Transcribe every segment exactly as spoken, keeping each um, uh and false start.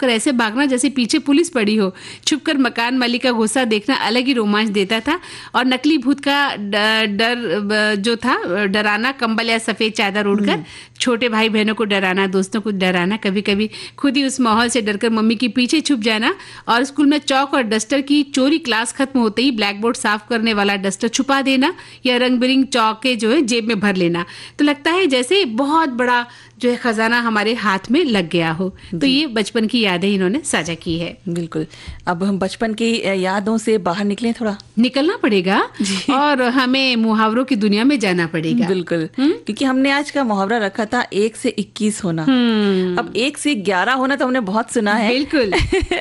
कर ऐसे भागना जैसे पीछे पुलिस पड़ी हो। छुपकर मकान मालिक का गुस्सा देखना अलग ही रोमांच देता था। और नकली भूत का डर जो था, डराना, कंबल या सफेद चादर ओढ़कर छोटे भाई बहनों को डराना, दोस्तों को डराना, कभी कभी खुद ही उस माहौल से डरकर मम्मी के पीछे छुप जाना। और स्कूल में चौक और डस्टर की चोरी, क्लास खत्म होते ही ब्लैक बोर्ड साफ करने वाला डस्टर छुपा देना या रंग बिरंग चौके जो है जेब में भर लेना। तो लगता है जैसे बहुत बड़ा जो है खजाना हमारे हाथ में लग गया हो। तो ये बचपन की यादें इन्होंने साझा की है। बिल्कुल। अब हम बचपन की यादों से बाहर निकलें, थोड़ा निकलना पड़ेगा और हमें मुहावरों की दुनिया में जाना पड़ेगा। बिल्कुल, क्योंकि हमने आज का मुहावरा रखा था एक से इक्कीस होना। अब एक से ग्यारह होना तो हमने बहुत सुना है। बिल्कुल।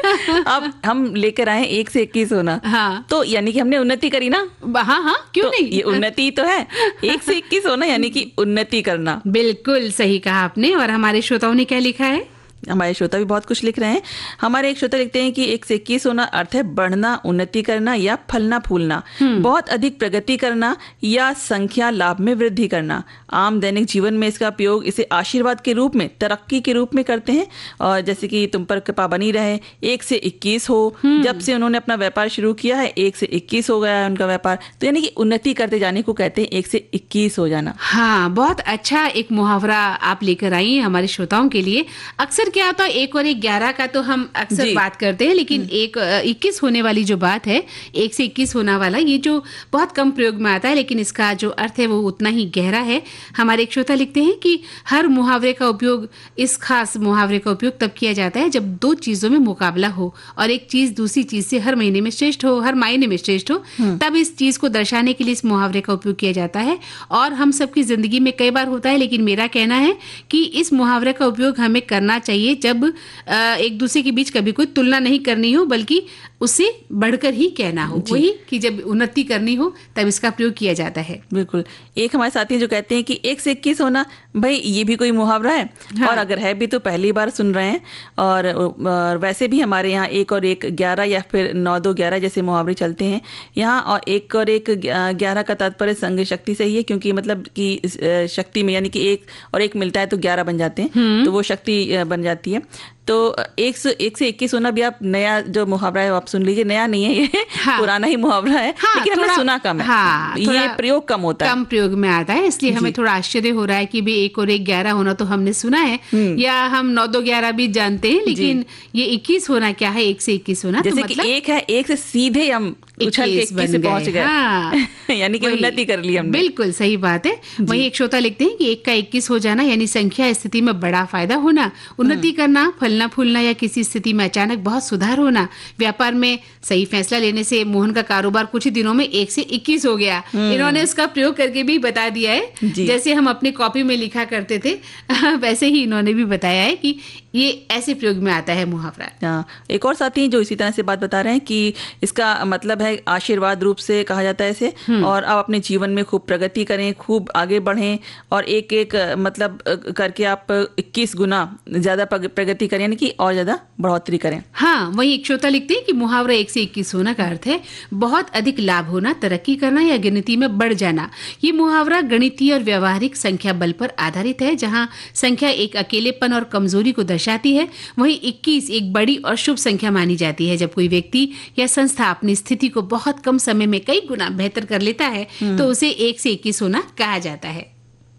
अब हम लेकर आए एक से इक्कीस होना। हाँ। तो यानी कि हमने उन्नति करी ना। हाँ हाँ, क्यों तो नहीं, ये उन्नति तो है। एक से इक्कीस होना यानी कि उन्नति करना। बिल्कुल सही कहा आपने। और हमारे श्रोताओं ने क्या लिखा है? हमारे श्रोता भी बहुत कुछ लिख रहे हैं। हमारे एक श्रोता लिखते हैं कि एक से इक्कीस होना अर्थ है बढ़ना, उन्नति करना या फलना फूलना, बहुत अधिक प्रगति करना या संख्या लाभ में वृद्धि करना। आम दैनिक जीवन में इसका उपयोग इसे आशीर्वाद के रूप में, तरक्की के रूप में करते हैं। और जैसे कि तुम पर कृपा बनी रहे, एक से इक्कीस हो। जब से उन्होंने अपना व्यापार शुरू किया है एक से इक्कीस हो गया है उनका व्यापार। तो यानी कि उन्नति करते जाने को कहते हैं एक से इक्कीस हो जाना। हाँ, बहुत अच्छा एक मुहावरा आप लेकर आई हैं हमारे श्रोताओं के लिए। अक्सर क्या होता है, एक और एक ग्यारह का तो हम अक्सर बात करते हैं, लेकिन एक इक्कीस होने वाली जो बात है, एक से इक्कीस होना वाला, ये जो बहुत कम प्रयोग में आता है, लेकिन इसका जो अर्थ है वो उतना ही गहरा है। हमारे एक श्रोता लिखते हैं कि हर मुहावरे का उपयोग, इस खास मुहावरे का उपयोग तब किया जाता है जब दो चीजों में मुकाबला हो और एक चीज दूसरी चीज से हर महीने में श्रेष्ठ हो, हर मायने में श्रेष्ठ हो, तब इस चीज को दर्शाने के लिए इस मुहावरे का उपयोग किया जाता है। और हम सबकी जिंदगी में कई बार होता है, लेकिन मेरा कहना है कि इस मुहावरे का उपयोग हमें करना चाहिए जब एक दूसरे के बीच कभी कोई तुलना नहीं करनी हो, बल्कि उससे बढ़कर ही कहना हो। वही कि जब उन्नति करनी हो तब इसका प्रयोग किया जाता है। बिल्कुल। एक हमारे साथी जो कहते हैं कि एक से इक्कीस होना, भाई ये भी कोई मुहावरा है? हाँ। और अगर है भी तो पहली बार सुन रहे हैं। और, और वैसे भी हमारे यहाँ एक और एक ग्यारह या फिर नौ दो ग्यारह जैसे मुहावरे चलते हैं यहाँ। और एक और एक ग्यारह का तात्पर्य संग शक्ति से ही है, क्योंकि मतलब कि शक्ति में यानी कि एक और एक मिलता है तो ग्यारह बन जाते हैं, तो वो शक्ति बन जाती है। तो एक से एक से इक्कीस होना भी आप नया जो मुहावरा है आप सुन लीजिए, नया नहीं है ये। हाँ। पुराना ही मुहावरा है। हाँ, लेकिन हमने सुना कम है। हाँ, ये प्रयोग कम होता है, कम प्रयोग में आता है, इसलिए हमें थोड़ा आश्चर्य हो रहा है कि भी एक और एक ग्यारह होना तो हमने सुना है, या हम नौ दो ग्यारह भी जानते हैं, लेकिन ये इक्कीस होना क्या है, एक से इक्कीस होना। जैसे तो कि एक है, एक से सीधे हम उछल के इक्कीस से पहुंच गए। हाँ। यानी कि उन्नति कर ली हमने। बिल्कुल सही बात है। वही एक श्रोता लिखते हैं कि एक का इक्कीस हो जाना यानी संख्या स्थिति में बड़ा फायदा होना, उन्नति करना, फलना फूलना या किसी स्थिति में अचानक बहुत सुधार होना। व्यापार में सही फैसला लेने से मोहन का कारोबार कुछ ही दिनों में एक से इक्कीस हो गया। इन्होंने उसका प्रयोग करके भी बता दिया है, जैसे हम अपने कॉपी में लिखा करते थे वैसे ही इन्होंने भी बताया है कि ये ऐसे प्रयोग में आता है मुहावरा। एक और साथी जो इसी तरह से बात बता रहे हैं कि इसका मतलब है आशीर्वाद रूप से कहा जाता है इसे। और आप अपने जीवन में खूब प्रगति करें, खूब आगे बढ़ें और एक एक मतलब करके आप इक्कीस गुना ज्यादा प्रगति करें, यानी कि और ज्यादा बढ़ोतरी करें। हाँ, वही एक श्रोता लिखते हैं कि मुहावरा एक से इक्कीस होना का अर्थ है बहुत अधिक लाभ होना, तरक्की करना या गिनती में बढ़ जाना। ये मुहावरा गणितीय और व्यवहारिक संख्या बल पर आधारित है, जहाँ संख्या एक अकेलेपन और कमजोरी को दर्शाती है, वहीं इक्कीस एक बड़ी और शुभ संख्या मानी जाती है। जब कोई व्यक्ति या संस्था अपनी स्थिति को बहुत कम समय में कई गुना बेहतर कर लेता है तो उसे एक से इक्कीस होना कहा जाता है।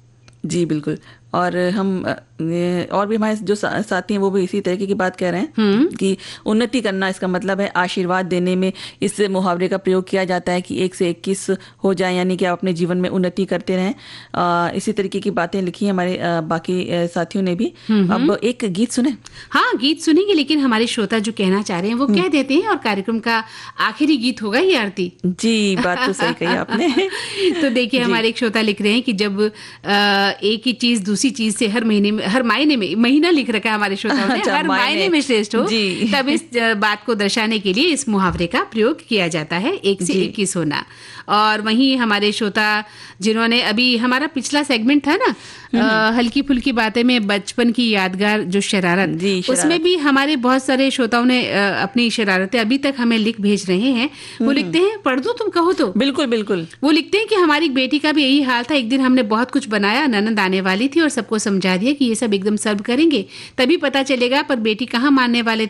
जी बिल्कुल। और हम और भी हमारे जो साथी हैं वो भी इसी तरीके की बात कह रहे हैं कि उन्नति करना, इसका मतलब है आशीर्वाद देने में इस मुहावरे का प्रयोग किया जाता है कि एक से इक्कीस हो जाए, यानी कि आप अपने जीवन में उन्नति करते रहें। आ, इसी तरीके की बातें लिखी हैं हमारे आ, बाकी आ, साथियों ने भी। अब एक गीत सुने। हाँ, गीत सुनेंगे, लेकिन हमारे श्रोता जो कहना चाह रहे हैं वो कह देते हैं और कार्यक्रम का आखिरी गीत होगा ये आरती। जी, बात तो सही कही आपने। तो देखिए हमारे एक श्रोता लिख रहे हैं कि जब एक ही चीज दूसरी चीज से हर महीने में, हर मायने में, महीना लिख रखा है हमारे श्रोताओं ने, हर मायने में श्रेष्ठ हो, तब इस बात को दर्शाने के लिए इस मुहावरे का प्रयोग किया जाता है, एक से इक्कीस होना। और वहीं हमारे श्रोता जिन्होंने अभी हमारा पिछला सेगमेंट था ना, आ, हल्की फुल्की बातें में बचपन की यादगार जो शरारत, उसमें भी हमारे बहुत सारे श्रोताओं ने आ, अपनी शरारतें अभी तक हमें लिख भेज रहे हैं। वो लिखते हैं, पढ़ दूं तुम कहो तो? बिल्कुल बिल्कुल। वो लिखते हैं कि हमारी बेटी का भी यही हाल था। एक दिन हमने बहुत कुछ बनाया, ननद आने वाली थी और सबको समझा दिया कि ये सब एकदम सर्व करेंगे तभी पता चलेगा, पर बेटी कहाँ मानने वाले